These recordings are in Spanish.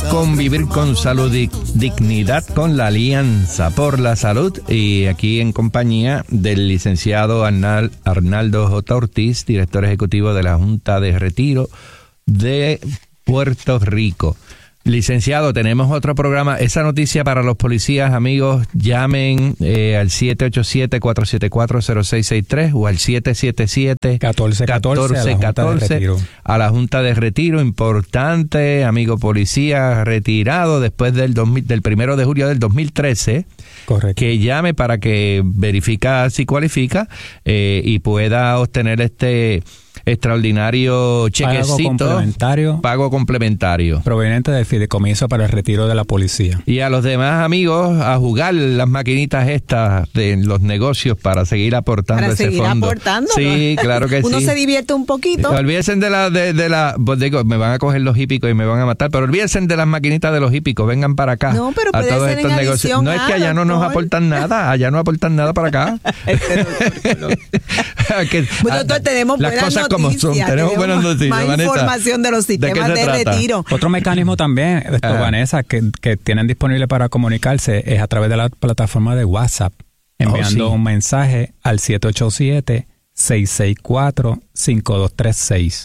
convivir con salud y dignidad con la Alianza por la Salud, y aquí en compañía del licenciado Arnaldo J. Ortiz, director ejecutivo de la Junta de Retiro de Puerto Rico. Licenciado, tenemos otro programa. Esa noticia para los policías, amigos, llamen al 787-474-0663 o al 777-1414 a la Junta de Retiro. Importante, amigo policía retirado después del 1 de julio del 2013. Correcto. Que llame para que verifique si cualifica y pueda obtener este extraordinario chequecito, pago complementario proveniente del fideicomiso para el retiro de la policía. Y a los demás amigos a jugar las maquinitas estas de los negocios para seguir aportando para ese seguir fondo. Aportando, sí, ¿no? Claro que uno sí. Se divierte un poquito. Olvídense de la pues digo, me van a coger los hípicos y me van a matar, pero olvídense de las maquinitas de los hípicos, vengan para acá. No, pero a todos estos negocios. No es que allá no nos aportan nada, allá no aportan nada para acá. Bueno, doctor, tenemos las buenas cosas noticias. Como son. Tenemos buenas noticias, más Vanessa. Información de los sistemas de retiro. Otro mecanismo también, Vanessa, que tienen disponible para comunicarse es a través de la plataforma de WhatsApp, enviando un mensaje al 787-664-5236.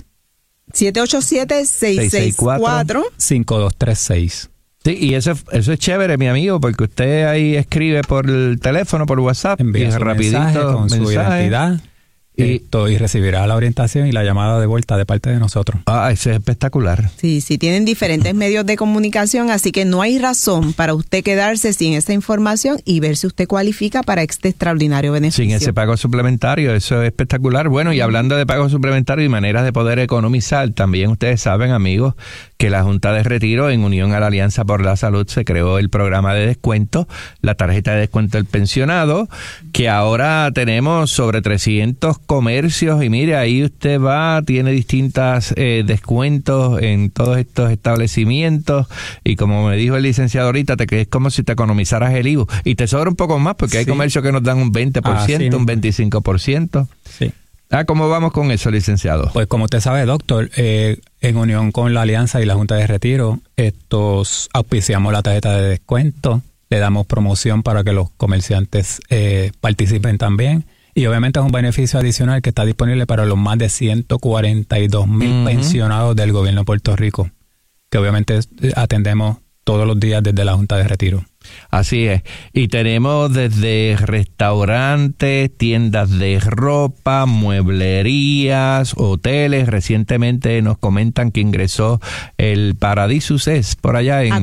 787-664-5236. Sí, y eso es chévere, mi amigo, porque usted ahí escribe por el teléfono, por WhatsApp, envía su rapidito mensaje con su identidad. Y recibirá la orientación y la llamada de vuelta de parte de nosotros. Eso es espectacular. Sí, tienen diferentes medios de comunicación, así que no hay razón para usted quedarse sin esa información y ver si usted cualifica para este extraordinario beneficio. Sin ese pago suplementario, eso es espectacular. Bueno, y hablando de pago suplementario y maneras de poder economizar, también ustedes saben, amigos, que la Junta de Retiro, en unión a la Alianza por la Salud, se creó el programa de descuento, la tarjeta de descuento del pensionado, que ahora tenemos sobre 300 comercios, y mire, ahí usted va, tiene distintos descuentos en todos estos establecimientos, y como me dijo el licenciado ahorita, es como si te economizaras el IVU, y te sobra un poco más, porque hay comercios que nos dan un 20%, un 25%. Sí. ¿Cómo vamos con eso, licenciado? Pues como usted sabe, doctor, en unión con la Alianza y la Junta de Retiro, auspiciamos la tarjeta de descuento, le damos promoción para que los comerciantes participen también, y obviamente es un beneficio adicional que está disponible para los más de 142,000 pensionados del gobierno de Puerto Rico, que obviamente atendemos todos los días desde la Junta de Retiro. Así es. Y tenemos desde restaurantes, tiendas de ropa, mueblerías, hoteles. Recientemente nos comentan que ingresó el Paradisus por allá en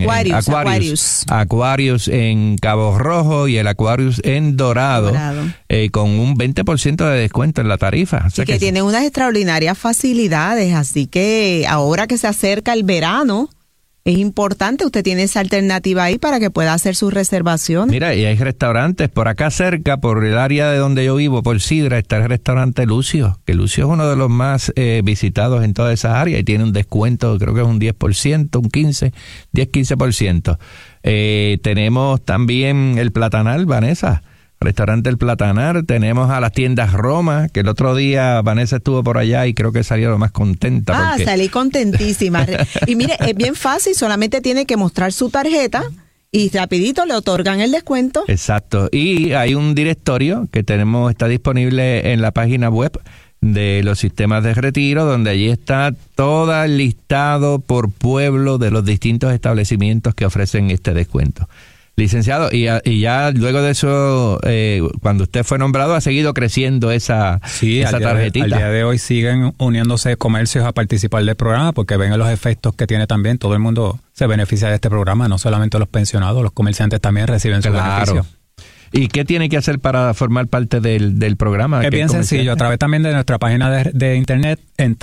Aquarius en Cabo Rojo y el Aquarius en Dorado. Con un 20% de descuento en la tarifa. Y que tiene unas extraordinarias facilidades. Así que ahora que se acerca el verano, es importante, usted tiene esa alternativa ahí para que pueda hacer sus reservaciones. Mira, y hay restaurantes por acá cerca, por el área de donde yo vivo, por Sidra, está el restaurante Lucio, que Lucio es uno de los más visitados en toda esa área y tiene un descuento, creo que es un 10%, un 10-15%. Tenemos también el Platanal, Vanessa. Restaurante El Platanar, tenemos a las tiendas Roma, que el otro día Vanessa estuvo por allá y creo que salió lo más contenta. Salí contentísima. Y mire, es bien fácil, solamente tiene que mostrar su tarjeta y rapidito le otorgan el descuento. Exacto, y hay un directorio que está disponible en la página web de los sistemas de retiro, donde allí está todo el listado por pueblo de los distintos establecimientos que ofrecen este descuento. Licenciado, y ya luego de eso, cuando usted fue nombrado, ha seguido creciendo esa tarjetita. Al día de hoy siguen uniéndose comercios a participar del programa porque ven los efectos que tiene también. Todo el mundo se beneficia de este programa, no solamente los pensionados, los comerciantes también reciben su beneficio. ¿Y qué tiene que hacer para formar parte del programa? Es bien sencillo, a través también de nuestra página de internet en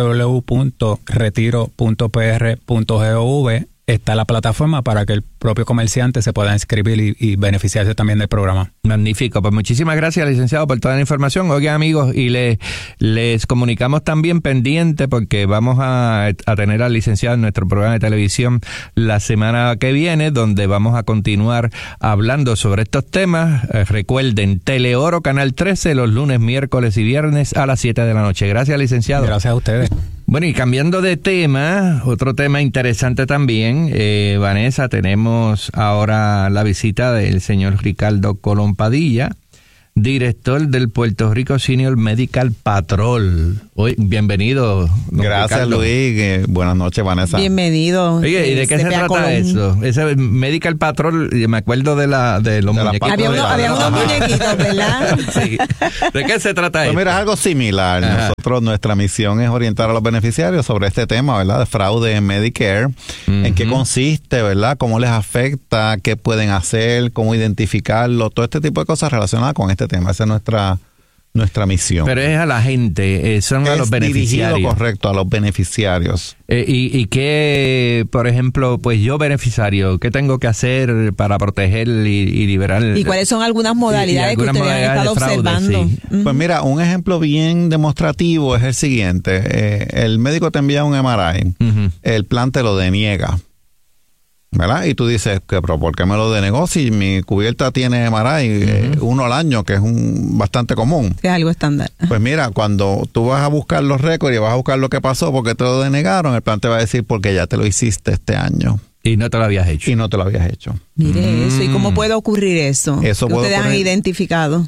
www.retiro.pr.gov está la plataforma para que el propio comerciante se pueda inscribir y beneficiarse también del programa. Magnífico. Pues muchísimas gracias, licenciado, por toda la información. Oigan, amigos, y les comunicamos también pendiente porque vamos a tener al licenciado en nuestro programa de televisión la semana que viene, donde vamos a continuar hablando sobre estos temas. Recuerden, Teleoro Canal 13 los lunes, miércoles y viernes a las 7 de la noche. Gracias, licenciado. Gracias a ustedes. Bueno, y cambiando de tema, otro tema interesante también, Vanessa, tenemos ahora la visita del señor Ricardo Colón Padilla, director del Puerto Rico Senior Medical Patrol. Hoy, bienvenido. Gracias, Ricardo. Luis. Buenas noches, Vanessa. Bienvenido. Oye, ¿y de qué se trata Colón. eso? Ese Medical Patrol, me acuerdo de los muñequitos. Había unos muñequitos, ¿verdad? Sí. ¿De qué se trata Pues eso? mira, es algo similar. Ajá. Nosotros, nuestra misión es orientar a los beneficiarios sobre este tema, ¿verdad? De fraude en Medicare. En qué consiste, ¿verdad? Cómo les afecta, qué pueden hacer, cómo identificarlo, todo este tipo de cosas relacionadas con este tema. Esa es nuestra misión. Pero es a la gente, son a los beneficiarios. Dirigido, correcto, a los beneficiarios. Y qué, por ejemplo, pues yo beneficiario, ¿qué tengo que hacer para proteger y liberar? ¿Y cuáles son algunas modalidades que algunas ustedes han modalidades estado de fraude, observando? sí. Pues mira, un ejemplo bien demostrativo es el siguiente. El médico te envía un MRI, Ujú. el plan te lo deniega, ¿verdad? Y tú dices, pero ¿por qué me lo denegó si mi cubierta tiene MRI uno al año, que es bastante común? Que es algo estándar. Pues mira, cuando tú vas a buscar los récords y vas a buscar lo que pasó, porque te lo denegaron, el plan te va a decir porque ya te lo hiciste este año Y no te lo habías hecho. y no te lo habías hecho. Mire eso. ¿Y cómo puede ocurrir eso? Eso que puede ustedes han ocurrir. identificado.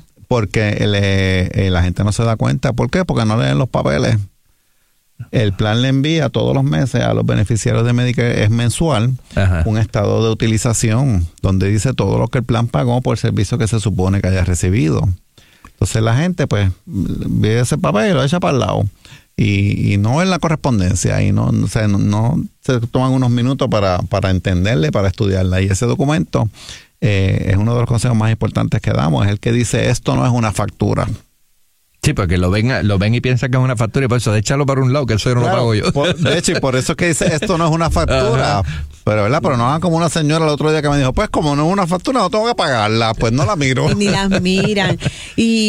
Porque la gente no se da cuenta. ¿Por qué? Porque no leen los papeles. El plan le envía todos los meses a los beneficiarios de Medicare, es mensual, Ajá. un estado de utilización donde dice todo lo que el plan pagó por el servicio que se supone que haya recibido. Entonces la gente pues ve ese papel y lo echa para el lado y no en la correspondencia y no se toman unos minutos para entenderle, para estudiarla. Y ese documento es uno de los consejos más importantes que damos, es el que dice esto no es una factura. Sí, porque lo ven y piensan que es una factura y por eso, échalo para un lado, que eso no lo pago yo. De hecho, y por eso es que dice esto no es una factura. Ajá. Pero, ¿verdad? Pero no hagan como una señora el otro día que me dijo, pues como no es una factura, no tengo que pagarla. Pues no la miro. Ni las miran. Y,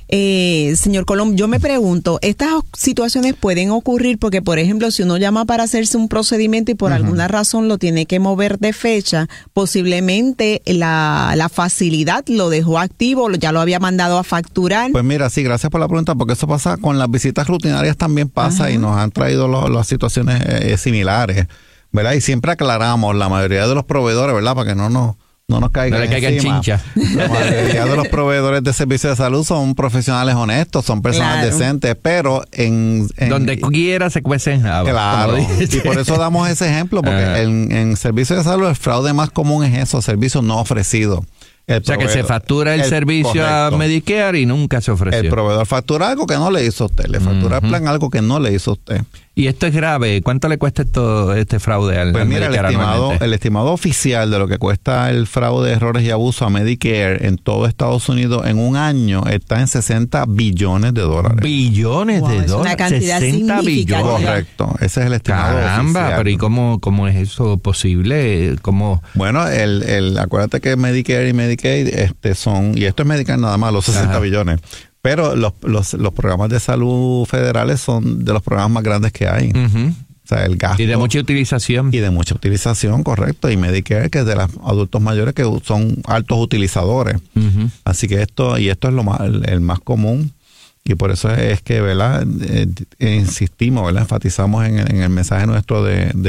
señor Colón, yo me pregunto, ¿estas situaciones pueden ocurrir? Porque, por ejemplo, si uno llama para hacerse un procedimiento y por alguna razón lo tiene que mover de fecha, posiblemente la facilidad lo dejó activo, ya lo había mandado a facturar. Pues mira, sí, gracias por la pregunta, porque eso pasa con las visitas rutinarias también pasa. Ajá. Y nos han traído las situaciones similares, ¿verdad? Y siempre aclaramos, la mayoría de los proveedores, ¿verdad? Para que no nos caigan no le caigan chincha. La mayoría de los proveedores de servicios de salud son profesionales honestos, son personas decentes, pero en donde quiera se cuecen habas. Claro, y por eso damos ese ejemplo, porque en servicios de salud el fraude más común es eso, servicios no ofrecidos. O sea, que se factura el servicio a Medicare y nunca se ofreció. El proveedor factura algo que no le hizo a usted, le factura el plan algo que no le hizo a usted. Y esto es grave. ¿Cuánto le cuesta este fraude al Pues mira, Medicare el estimado oficial de lo que cuesta el fraude, errores y abuso a Medicare en todo Estados Unidos en un año está en $60 billones. ¿Billones de dólares? Una cantidad 60 billones. Correcto, ese es el estimado Caramba, oficial. pero ¿y cómo es eso posible? ¿Cómo? Bueno, acuérdate que Medicare y Medicaid son, y esto es Medicare nada más, los 60 billones. Pero los programas de salud federales son de los programas más grandes que hay. Uh-huh. O sea, el gasto. Y de mucha utilización. Y de mucha utilización, correcto. Y Medicare, que es de los adultos mayores que son altos utilizadores. Uh-huh. Así que esto es el más común. Y por eso es que, ¿verdad? Insistimos, ¿verdad? Enfatizamos en el mensaje nuestro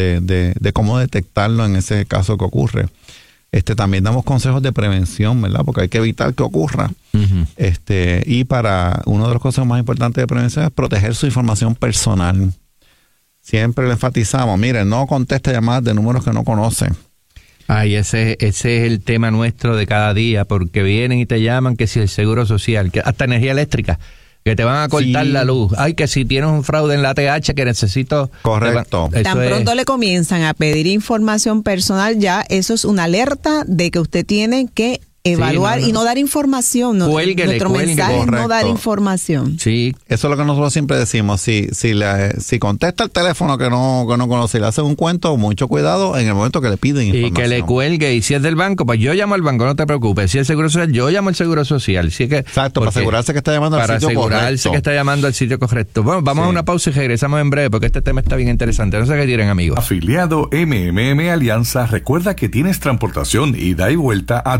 de cómo detectarlo en ese caso que ocurre. También damos consejos de prevención, ¿verdad? Porque hay que evitar que ocurra. Uh-huh. Y para uno de los consejos más importantes de prevención es proteger su información personal. Siempre le enfatizamos, miren, no conteste llamadas de números que no conocen. Ay, ese es el tema nuestro de cada día, porque vienen y te llaman que si el seguro social, que hasta energía eléctrica, que te van a cortar la luz. Ay, que si tienes un fraude en la ATH que necesito... Correcto. Tan pronto le comienzan a pedir información personal, ya eso es una alerta de que usted tiene que evaluar y no dar información. Nuestro mensaje es no dar información. Sí. Eso es lo que nosotros siempre decimos. Si contesta el teléfono que no conoce y le hace un cuento, mucho cuidado en el momento que le piden información. Y que le cuelgue. Y si es del banco, pues yo llamo al banco, no te preocupes. Si es seguro social, yo llamo al seguro social. Si es que, exacto, para asegurarse que está llamando al sitio correcto. Para asegurarse que está llamando al sitio correcto. Bueno, vamos a una pausa y regresamos en breve, porque este tema está bien interesante. No sé qué tienen, amigos. Afiliado MMM Alianza, recuerda que tienes transportación ida y vuelta a tu multiclase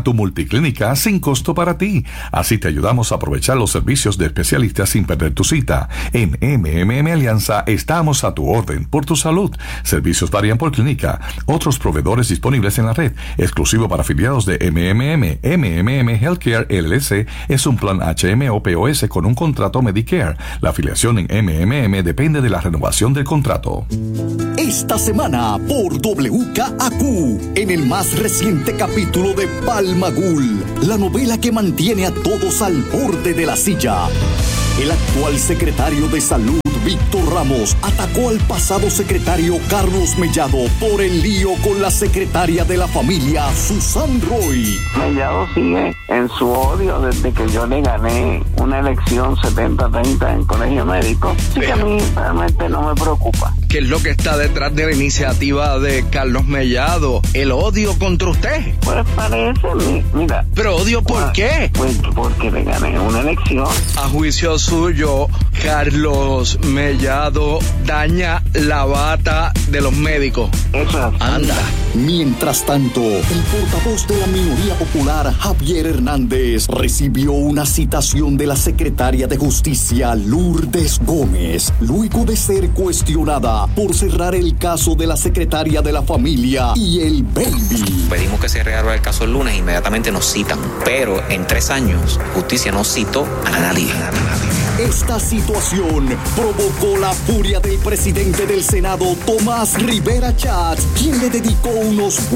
Policlínica sin costo para ti. Así te ayudamos a aprovechar los servicios de especialistas sin perder tu cita. En MMM Alianza estamos a tu orden por tu salud. Servicios varían por clínica. Otros proveedores disponibles en la red. Exclusivo para afiliados de MMM. MMM Healthcare LLC es un plan HMO-POS con un contrato Medicare. La afiliación en MMM depende de la renovación del contrato. Esta semana por WKAQ, en el más reciente capítulo de Palmagul, la novela que mantiene a todos al borde de la silla. El actual secretario de Salud, Víctor Ramos, atacó al pasado secretario Carlos Mellado por el lío con la secretaria de la familia, Susan Roy. Mellado sigue en su odio desde que yo le gané una elección 70-30 en colegio médico. Así que a mí realmente no me preocupa. ¿Qué es lo que está detrás de la iniciativa de Carlos Mellado? ¿El odio contra usted? Pues parece, mira. ¿Pero odio por qué? Pues porque le gané una elección. A juicio suyo, Carlos Mellado daña la bata de los médicos. Eso es. Anda. Mientras tanto, el portavoz de la minoría popular, Javier Hernández, recibió una citación de la secretaria de Justicia, Lourdes Gómez, luego de ser cuestionada por cerrar el caso de la secretaria de la familia y el baby. Pedimos que se reabra el caso el lunes, inmediatamente nos citan, pero en 3 años, justicia no citó a nadie. Esta situación provocó la furia del presidente del Senado, Tomás Rivera Chats, quien le dedicó unos